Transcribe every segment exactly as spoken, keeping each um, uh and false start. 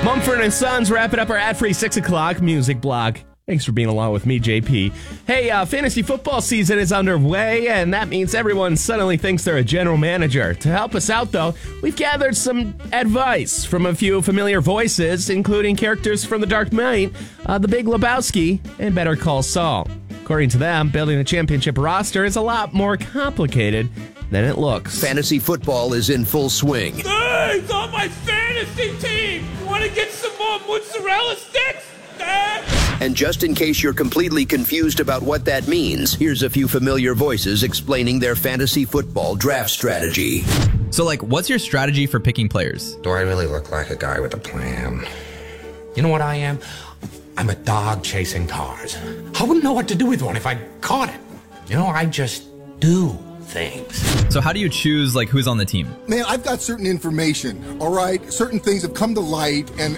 Mumford and Sons wrapping up our ad-free six o'clock music blog. Thanks for being along with me, J P. Hey, uh, fantasy football season is underway, and that means everyone suddenly thinks they're a general manager. To help us out, though, we've gathered some advice from a few familiar voices, including characters from The Dark Knight, uh, The Big Lebowski, and Better Call Saul. According to them, building a championship roster is a lot more complicated than it looks. Fantasy football is in full swing. Hey, it's on my fantasy team! You want to get some more mozzarella sticks? Dad? And just in case you're completely confused about what that means, here's a few familiar voices explaining their fantasy football draft strategy. So, like, what's your strategy for picking players? Do I really look like a guy with a plan? You know what I am? I'm a dog chasing cars. I wouldn't know what to do with one if I caught it. You know, I just do things. So how do you choose, like, who's on the team? Man, I've got certain information, all right? Certain things have come to light, and,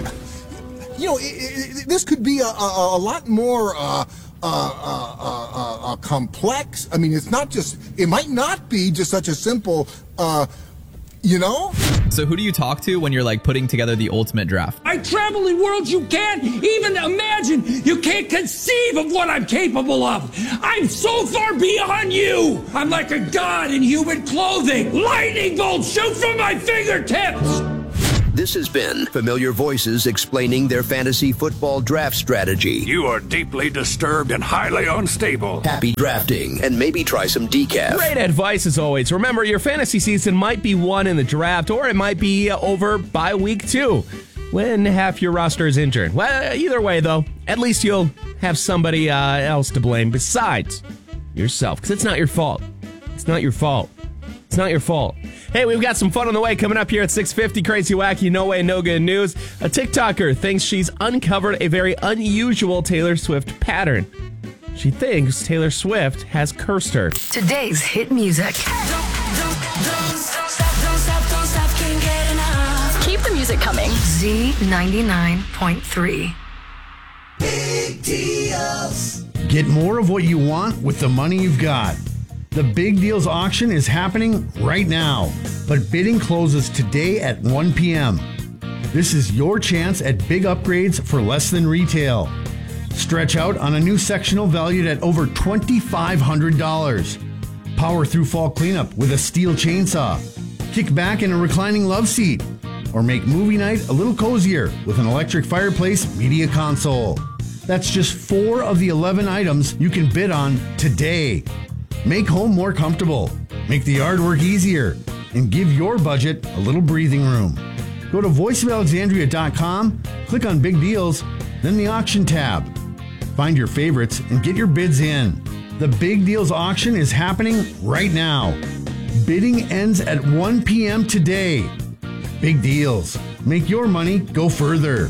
you know, it, it, this could be a, a, a lot more uh, uh, uh, uh, uh, complex. I mean, it's not just, it might not be just such a simple, uh, you know? So who do you talk to when you're, like, putting together the ultimate draft? I travel in worlds you can't even imagine. You can't conceive of what I'm capable of. I'm so far beyond you. I'm like a god in human clothing. Lightning bolts shoot from my fingertips. This has been Familiar Voices explaining their fantasy football draft strategy. You are deeply disturbed and highly unstable. Happy drafting, and maybe try some decaf. Great advice as always. Remember, your fantasy season might be won in the draft, or it might be over by week two when half your roster is injured. Well, either way, though, at least you'll have somebody uh, else to blame besides yourself, because it's not your fault. It's not your fault. It's not your fault. Hey, we've got some fun on the way coming up here at six fifty. Crazy, wacky, no way, no good news. A TikToker thinks she's uncovered a very unusual Taylor Swift pattern. She thinks Taylor Swift has cursed her. Today's hit music. Keep the music coming. Z ninety-nine point three. Big deals. Get more of what you want with the money you've got. The Big Deals auction is happening right now, but bidding closes today at one p.m. This is your chance at big upgrades for less than retail. Stretch out on a new sectional valued at over two thousand five hundred dollars. Power through fall cleanup with a steel chainsaw. Kick back in a reclining love seat. Or make movie night a little cozier with an electric fireplace media console. That's just four of the eleven items you can bid on today. Make home more comfortable, make the yard work easier, and give your budget a little breathing room. Go to voice of alexandria dot com, click on Big Deals, then the auction tab. Find your favorites and get your bids in. The Big Deals auction is happening right now. Bidding ends at one p.m. today. Big Deals. Make your money go further.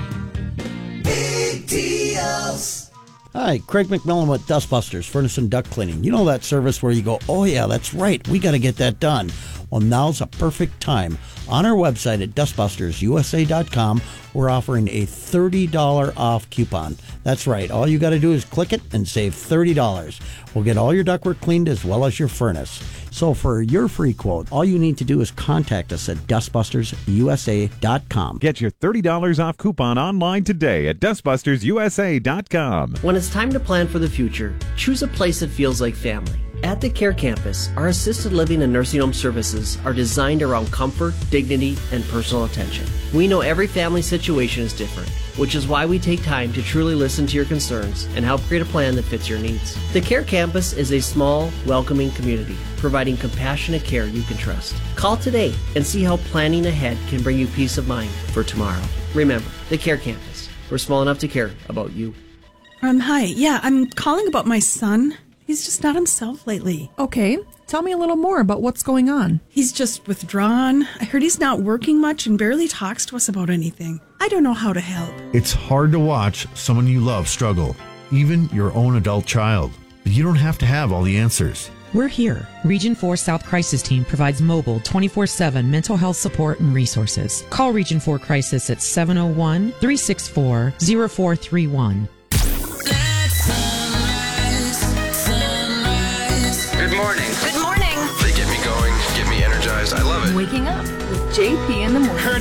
Big Deals. Hi, Craig McMillan with Dustbusters, Furnace and Duct Cleaning. You know that service where you go, oh yeah, that's right, we got to get that done. Well, now's a perfect time. On our website at dust busters u s a dot com, we're offering a thirty dollars off coupon. That's right, all you got to do is click it and save thirty dollars. We'll get all your ductwork cleaned as well as your furnace. So for your free quote, all you need to do is contact us at dust busters u s a dot com. Get your thirty dollars off coupon online today at dust busters u s a dot com. When it's time to plan for the future, choose a place that feels like family. At the Care Campus, our assisted living and nursing home services are designed around comfort, dignity, and personal attention. We know every family situation is different, which is why we take time to truly listen to your concerns and help create a plan that fits your needs. The Care Campus is a small, welcoming community, providing compassionate care you can trust. Call today and see how planning ahead can bring you peace of mind for tomorrow. Remember, the Care Campus. We're small enough to care about you. Um, hi. Yeah, I'm calling about my son. He's just not himself lately. Okay. Tell me a little more about what's going on. He's just withdrawn. I heard he's not working much and barely talks to us about anything. I don't know how to help. It's hard to watch someone you love struggle, even your own adult child. But you don't have to have all the answers. We're here. Region four South Crisis Team provides mobile twenty-four seven mental health support and resources. Call Region four Crisis at seven oh one, three six four, oh four three one. Good morning. Good morning. They get me going, get me energized. I love it. Waking up with J P in the morning. Heard